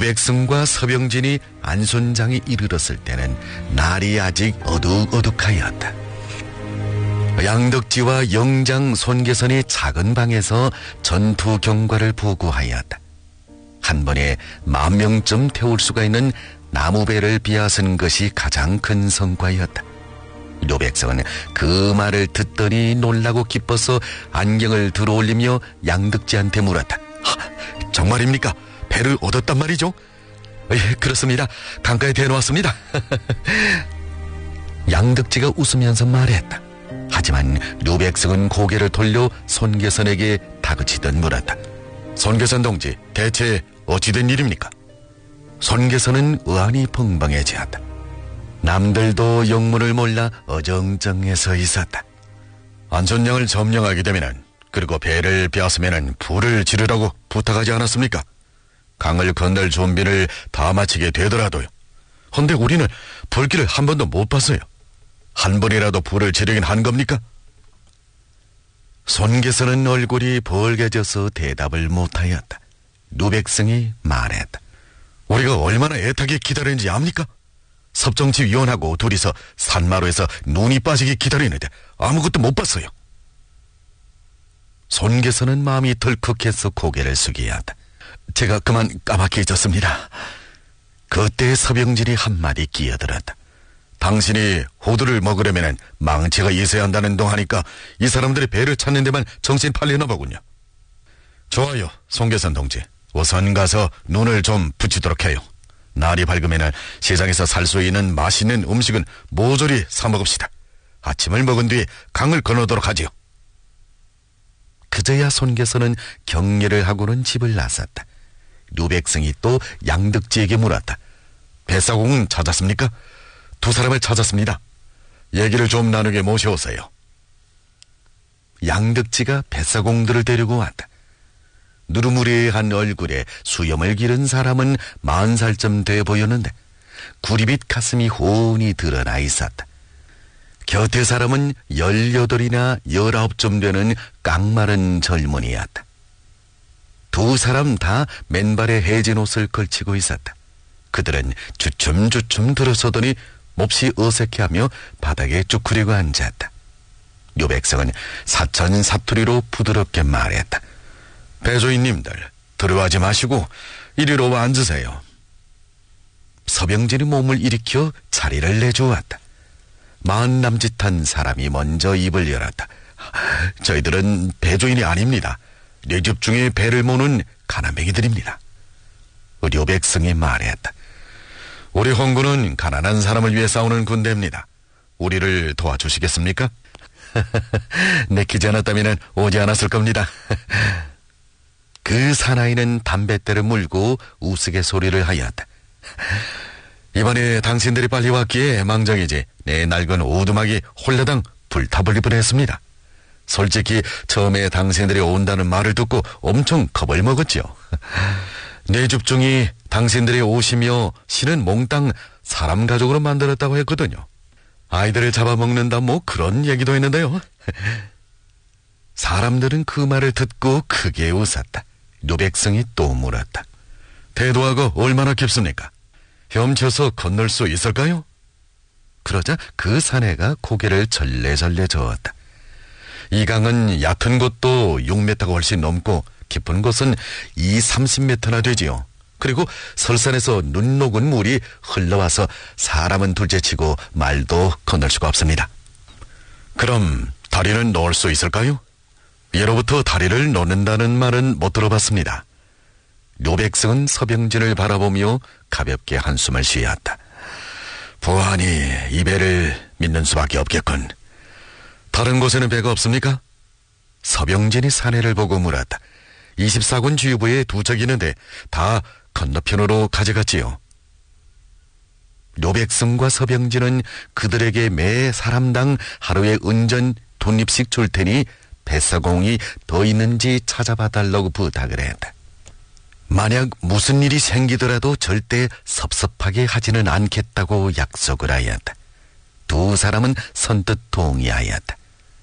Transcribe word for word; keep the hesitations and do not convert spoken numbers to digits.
료백승과 서병진이 안손장에 이르렀을 때는 날이 아직 어둑어둑하였다. 양덕지와 영장 손계선이 작은 방에서 전투 경과를 보고하였다. 한 번에 만 명쯤 태울 수가 있는 나무배를 비아쓴 것이 가장 큰 성과였다. 료백성은 그 말을 듣더니 놀라고 기뻐서 안경을 들어올리며 양덕지한테 물었다. 하, 정말입니까? 배를 얻었단 말이죠? 예, 그렇습니다. 강가에 대놓았습니다. 양덕지가 웃으면서 말했다. 하지만 료백성은 고개를 돌려 손계선에게 다그치듯 물었다. 손계선 동지, 대체 어찌된 일입니까? 손계선은 의안이 벙벙해지었다. 남들도 영문을 몰라 어정쩡해서 있었다. 안손장을 점령하게 되면은, 그리고 배를 빼앗으면은 불을 지르라고 부탁하지 않았습니까? 강을 건널 준비를 다 마치게 되더라도요. 헌데 우리는 불길을 한 번도 못 봤어요. 한 번이라도 불을 지르긴 한 겁니까? 손계선은 얼굴이 벌개져서 대답을 못하였다. 료백성이 말했다. 우리가 얼마나 애타게 기다리는지 압니까? 섭정치위원하고 둘이서 산마루에서 눈이 빠지게 기다리는데 아무것도 못 봤어요. 손계선은 마음이 덜컥해서 고개를 숙이었다. 제가 그만 까맣게 잊었습니다. 그때 서병진이 한마디 끼어들었다. 당신이 호두를 먹으려면 망치가 있어야 한다는 동하니까 이 사람들이 배를 찾는 데만 정신 팔리나 보군요. 좋아요, 손계선 동지. 우선 가서 눈을 좀 붙이도록 해요. 날이 밝으면 시장에서 살 수 있는 맛있는 음식은 모조리 사 먹읍시다. 아침을 먹은 뒤에 강을 건너도록 하지요. 그제야 손계선은 격려를 하고는 집을 나섰다. 료백성이 또 양덕지에게 물었다. 뱃사공은 찾았습니까? 두 사람을 찾았습니다. 얘기를 좀 나누게 모셔오세요. 양덕지가 뱃사공들을 데리고 왔다. 누르무리한 얼굴에 수염을 기른 사람은 만 살쯤 돼 보였는데 구리빛 가슴이 훤히 드러나 있었다. 곁에 사람은 열여덟이나 열아홉쯤 되는 깡마른 젊은이였다. 두 사람 다 맨발에 해진 옷을 걸치고 있었다. 그들은 주춤주춤 들어서더니 몹시 어색해하며 바닥에 쭈그리고 앉았다. 료백성은 사천 사투리로 부드럽게 말했다. 배조인님들, 들어가지 마시고 이리로 와 앉으세요. 서병진이 몸을 일으켜 자리를 내주었다. 마흔 남짓한 사람이 먼저 입을 열었다. 저희들은 배조인이 아닙니다. 내 집 중에 배를 모는 가난뱅이들입니다. 료백성이 말했다. 우리 홍군은 가난한 사람을 위해 싸우는 군대입니다. 우리를 도와주시겠습니까? 내키지 않았다면 오지 않았을 겁니다. 그 사나이는 담뱃대를 물고 우스갯소리를 하였다. 이번에 당신들이 빨리 왔기에 망정이지 내 낡은 오두막이 홀라당 불타버릴 뻔했습니다. 솔직히 처음에 당신들이 온다는 말을 듣고 엄청 겁을 먹었지요. 내 집중이 당신들이 오시며 실은 몽땅 사람 가족으로 만들었다고 했거든요. 아이들을 잡아먹는다 뭐 그런 얘기도 했는데요. 사람들은 그 말을 듣고 크게 웃었다. 료백성이 또 물었다. 대도하가 얼마나 깊습니까? 헤엄쳐서 건널 수 있을까요? 그러자 그 사내가 고개를 절레절레 저었다. 이 강은 얕은 곳도 육 미터가 훨씬 넘고 깊은 곳은 이십, 삼십 미터나 되지요. 그리고 설산에서 눈 녹은 물이 흘러와서 사람은 둘째치고 말도 건널 수가 없습니다. 그럼 다리는 놓을 수 있을까요? 예로부터 다리를 놓는다는 말은 못 들어봤습니다. 료백성은 서병진을 바라보며 가볍게 한숨을 쉬었다. 부하니 이 배를 믿는 수밖에 없겠군. 다른 곳에는 배가 없습니까? 서병진이 사내를 보고 물었다. 이십사 군 주유부에 두 척 있는데 다 건너편으로 가져갔지요. 료백성과 서병진은 그들에게 매 사람당 하루에 은전 돈입씩 줄 테니 뱃사공이 더 있는지 찾아봐 달라고 부탁을 했다. 만약 무슨 일이 생기더라도 절대 섭섭하게 하지는 않겠다고 약속을 하였다. 두 사람은 선뜻 동의하였다.